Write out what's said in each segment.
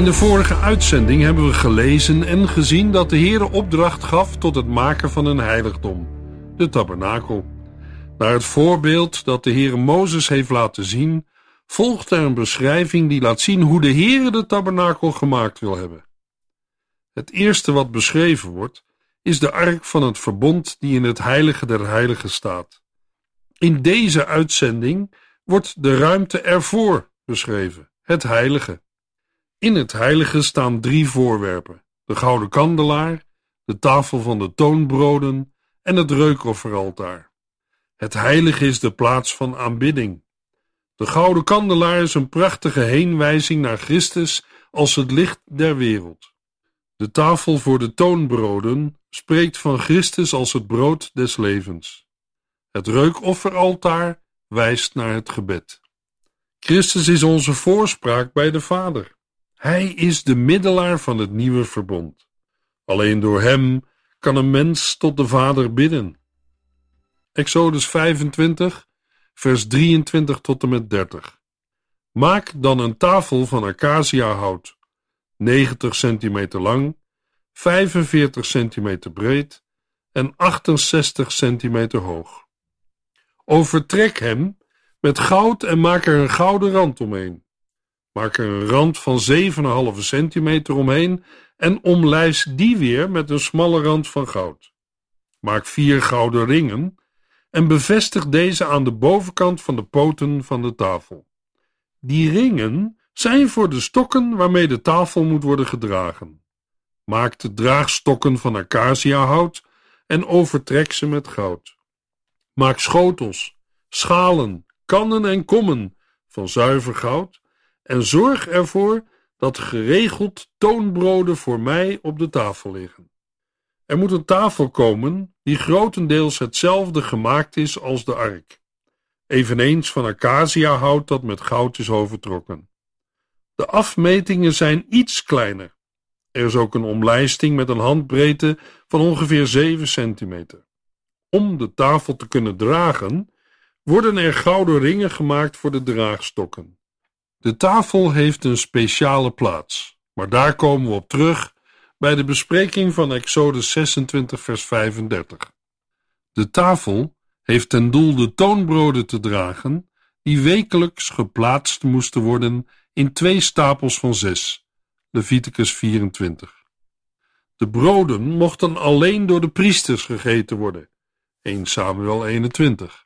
In de vorige uitzending hebben we gelezen en gezien dat de Heere opdracht gaf tot het maken van een heiligdom, de tabernakel. Naar het voorbeeld dat de Heere Mozes heeft laten zien, volgt er een beschrijving die laat zien hoe de Heere de tabernakel gemaakt wil hebben. Het eerste wat beschreven wordt, is de ark van het verbond die in het heilige der heiligen staat. In deze uitzending wordt de ruimte ervoor beschreven, het heilige. In het heilige staan 3 voorwerpen: de gouden kandelaar, de tafel van de toonbroden en het reukofferaltaar. Het heilige is de plaats van aanbidding. De gouden kandelaar is een prachtige heenwijzing naar Christus als het licht der wereld. De tafel voor de toonbroden spreekt van Christus als het brood des levens. Het reukofferaltaar wijst naar het gebed. Christus is onze voorspraak bij de Vader. Hij is de middelaar van het nieuwe verbond. Alleen door hem kan een mens tot de Vader bidden. Exodus 25, vers 23 tot en met 30. Maak dan een tafel van acaciahout, 90 centimeter lang, 45 centimeter breed en 68 centimeter hoog. Overtrek hem met goud en maak er een gouden rand omheen. Maak er een rand van 7,5 centimeter omheen en omlijst die weer met een smalle rand van goud. Maak 4 gouden ringen en bevestig deze aan de bovenkant van de poten van de tafel. Die ringen zijn voor de stokken waarmee de tafel moet worden gedragen. Maak de draagstokken van acaciahout en overtrek ze met goud. Maak schotels, schalen, kannen en kommen van zuiver goud en zorg ervoor dat geregeld toonbroden voor mij op de tafel liggen. Er moet een tafel komen die grotendeels hetzelfde gemaakt is als de ark, eveneens van acaciahout dat met goud is overtrokken. De afmetingen zijn iets kleiner. Er is ook een omlijsting met een handbreedte van ongeveer 7 centimeter. Om de tafel te kunnen dragen, worden er gouden ringen gemaakt voor de draagstokken. De tafel heeft een speciale plaats, maar daar komen we op terug bij de bespreking van Exodus 26 vers 35. De tafel heeft ten doel de toonbroden te dragen die wekelijks geplaatst moesten worden in 2 stapels van 6, Leviticus 24. De broden mochten alleen door de priesters gegeten worden, 1 Samuel 21.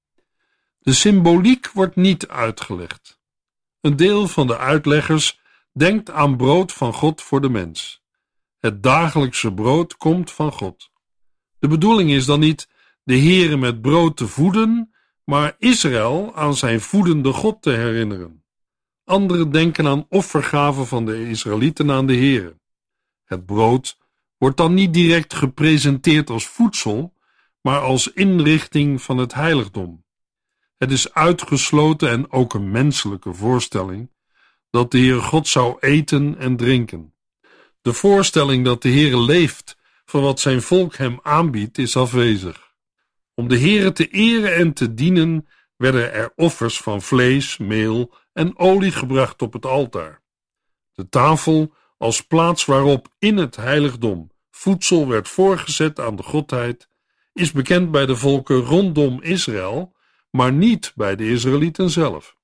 De symboliek wordt niet uitgelegd. Een deel van de uitleggers denkt aan brood van God voor de mens. Het dagelijkse brood komt van God. De bedoeling is dan niet de Heere met brood te voeden, maar Israël aan zijn voedende God te herinneren. Anderen denken aan offergaven van de Israëlieten aan de Heere. Het brood wordt dan niet direct gepresenteerd als voedsel, maar als inrichting van het heiligdom. Het is uitgesloten en ook een menselijke voorstelling dat de Heere God zou eten en drinken. De voorstelling dat de Heere leeft van wat zijn volk hem aanbiedt is afwezig. Om de Heere te eren en te dienen werden er offers van vlees, meel en olie gebracht op het altaar. De tafel als plaats waarop in het heiligdom voedsel werd voorgezet aan de godheid is bekend bij de volken rondom Israël, maar niet bij de Israëlieten zelf.